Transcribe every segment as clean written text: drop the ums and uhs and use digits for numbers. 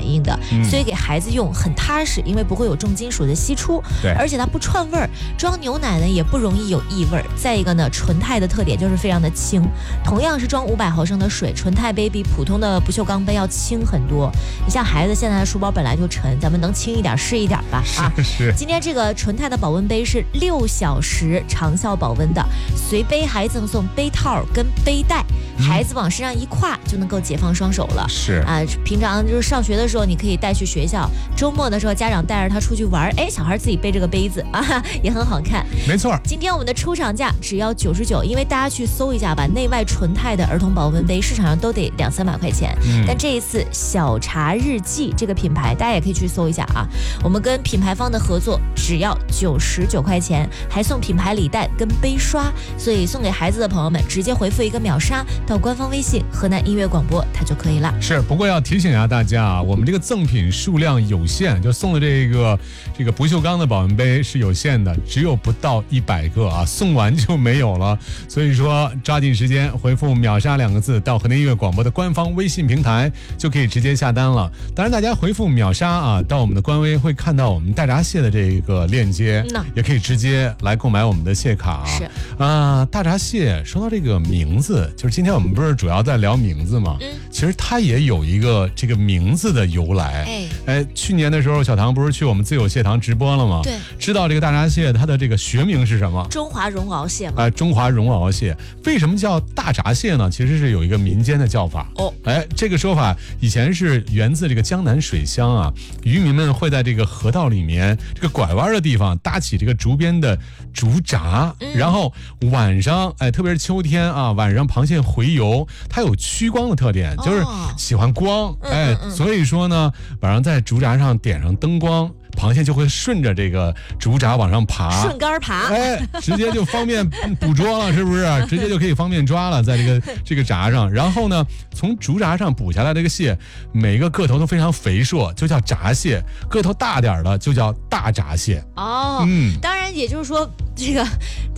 应的，所以给孩子用很踏实，因为不会有重金属的析出， 对， 而且它不串味儿，装牛奶呢也不容易有异味。再一个呢，纯钛的特点就是非常的轻，同样是装500毫升的水，纯钛杯比普通的不锈钢杯要轻很多。你像孩子现在的书包本来就沉，咱们能轻一点是一点吧啊！ 是。 今天这个纯钛的保温杯是6小时长效保温的，随杯还赠送杯套跟背带，孩子往身上一挎就能够解放双手了。 是啊，平常就是上学的时候你可以带去学校，周末的时候家长带着他出去玩，哎，小孩自己背这个杯子啊，也很好看。 没错。 今天我们的出厂价只要99，因为大家去搜一下吧，内外纯钛的儿童保温杯市场上都得200-300块钱，但这一次小茶日记这个品牌大家也可以去搜一下啊，我们跟品牌方的合作只要99块钱，还送品牌礼袋跟杯刷，所以送给孩子的朋友们直接回复一个秒杀到官方微信河南音乐广播它就可以了。 是，不过要提醒一下大家啊，我们这个赠品数量有限，就送的这个不锈钢的保温杯是有限的，只有不到100个啊，送完就没有了。所以说抓紧时间回复秒杀2个字到河南音乐广播的官方微信平台，就可以直接下单了。当然大家回复秒杀啊，到我们的官微会看到我们大闸蟹的这个链接，也可以直接来购买我们的蟹卡。 是大闸蟹说到这个名字，就是今天我们不是主要在聊名字吗？其实它也有一个这个名字的由来。去年的时候小唐不是去我们自有蟹堂直播了吗？ 对， 知道这个大闸蟹它的这个学名是什么？ 中华绒螯蟹吗？ 中华绒螯蟹。为什么叫大闸蟹呢？其实是有一个民间的叫法。这个说法以前是源自这个江南水乡啊，渔民们会在这个河道里面这个拐弯的地方搭起这个竹编的竹闸，然后晚上特别是秋天啊，晚上螃蟹洄游，它有趋光的特点，就是喜欢光，所以说呢，晚上在竹闸上点上灯光，螃蟹就会顺着这个竹闸往上爬， 顺杆爬， 直接就方便捕捉了，是不是？直接就可以方便抓了，在这个闸上。然后呢，从竹闸上捕下来这个蟹，每个个头都非常肥硕，就叫闸蟹；个头大点的就叫大闸蟹。 当然也就是说，这个。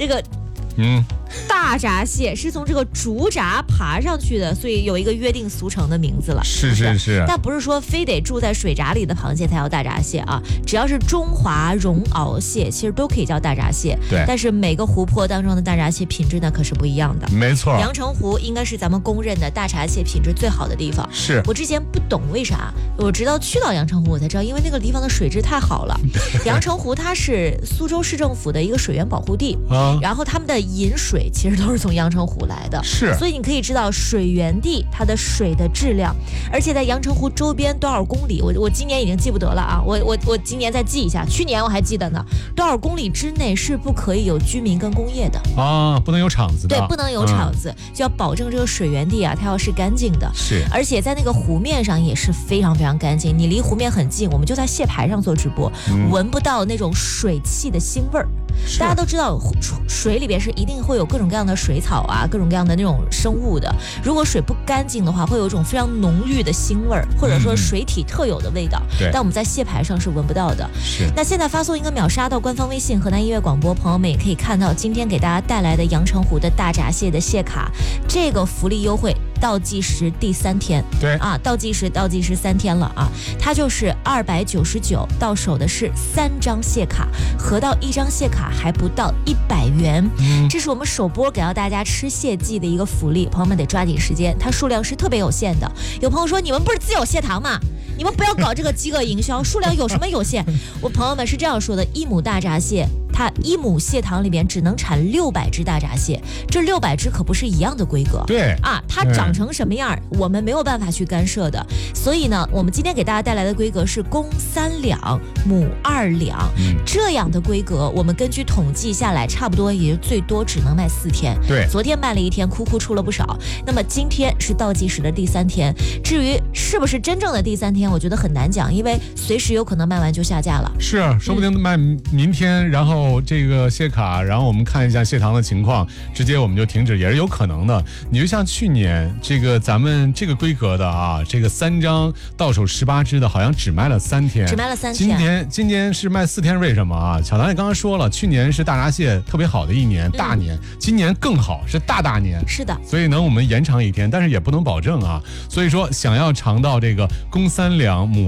大闸蟹是从这个竹闸爬上去的，所以有一个约定俗成的名字了。 是， 但不是说非得住在水闸里的螃蟹才叫大闸蟹啊，只要是中华绒螯蟹，其实都可以叫大闸蟹。 对， 但是每个湖泊当中的大闸蟹品质呢可是不一样的。 没错， 阳澄湖应该是咱们公认的大闸蟹品质最好的地方。 是我之前不懂为啥，我直到去到阳澄湖我才知道，因为那个地方的水质太好了。阳澄湖它是苏州市政府的一个水源保护地，然后他们的饮水其实都是从阳澄湖来的，所以你可以知道水源地它的水的质量，而且在阳澄湖周边多少公里，我今年已经记不得了啊，我今年再记一下，去年我还记得呢，多少公里之内是不可以有居民跟工业的不能有厂子的， 对，不能有厂子，就要保证这个水源地啊，它要是干净的，而且在那个湖面上也是非常非常干净，你离湖面很近，我们就在蟹排上做直播，闻不到那种水汽的腥味儿。大家都知道水里边是一定会有各种各样的水草啊，各种各样的那种生物的，如果水不干净的话，会有一种非常浓郁的腥味儿，或者说水体特有的味道，但我们在蟹排上是闻不到的。那现在发送一个秒杀到官方微信河南音乐广播，朋友们也可以看到今天给大家带来的阳澄湖的大闸蟹的蟹卡，这个福利优惠倒计时第3天，倒计时3天了啊，它就是299，到手的是3张蟹卡，合到1张蟹卡还不到100元，这是我们首播给到大家吃蟹季的一个福利，朋友们得抓紧时间，它数量是特别有限的。有朋友说你们不是自有蟹堂吗？你们不要搞这个饥饿营销，数量有什么有限？我朋友们是这样说的，一亩大闸蟹，它一亩蟹塘里边只能产600只大闸蟹，这600只可不是一样的规格。它长成什么样，我们没有办法去干涉的。所以呢，我们今天给大家带来的规格是公3两，母2两，这样的规格，我们根据统计下来，差不多也最多只能卖4天。昨天卖了1天，哭出了不少。那么今天是倒计时的第3天，至于是不是真正的第3天，我觉得很难讲，因为随时有可能卖完就下架了。 说不定卖明天，然后这个蟹卡，然后我们看一下蟹塘的情况，直接我们就停止，也是有可能的。你就像去年这个咱们这个规格的啊，这个3张到手18只的，好像只卖了3天，今年是卖4天，为什么啊？小唐也刚刚说了，去年是大闸蟹特别好的一年，大年，今年更好，是大年， 是的， 所以呢我们延长1天，但是也不能保证啊。所以说想要尝到这个公3两母